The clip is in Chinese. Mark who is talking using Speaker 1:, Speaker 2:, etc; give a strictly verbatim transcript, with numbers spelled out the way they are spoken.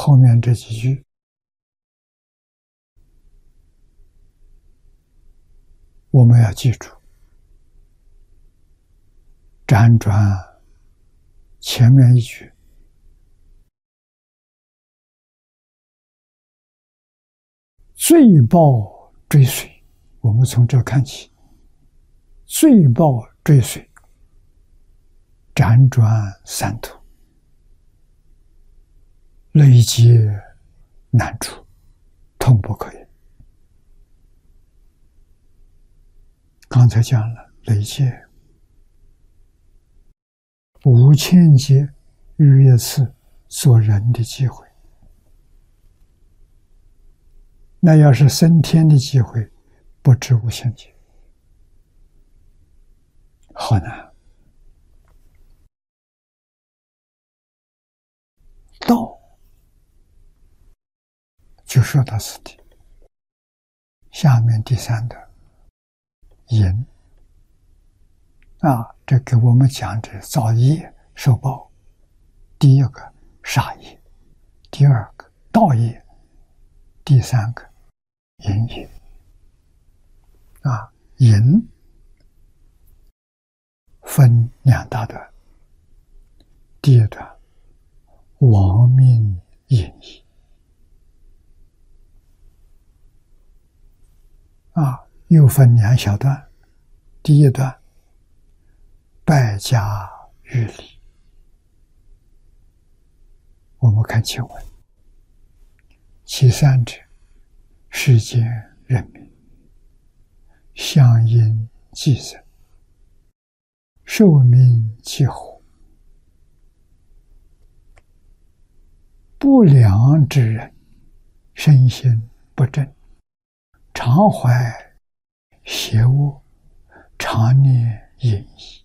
Speaker 1: 后面这几句我们要记住，辗转前面一句，罪报追随，我们从这看起，罪报追随，辗转三途，累劫难除，痛不可言。刚才讲了，累劫无千劫日月次做人的机会，那要是升天的机会，不知无限劫，好难。道就说到此地，下面第三段淫啊，这给我们讲这造业受报。第一个杀业，第二个盗业，第三个淫业啊。淫分两大段，第一段亡命淫逸啊，又分两小段。第一段败家欲离，我们看经文，其三者，世间人民，相因寄生，受命其苦，不良之人，身心不正，常怀邪恶，常念淫逸，